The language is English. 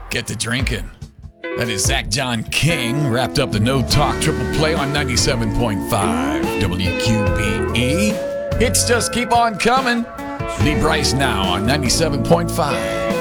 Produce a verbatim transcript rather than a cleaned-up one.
Get to drinking. That is Zach John King, wrapped up the No Talk Triple Play on ninety-seven point five W Q B E. Hits just keep on coming. Lee Bryce now on ninety-seven point five.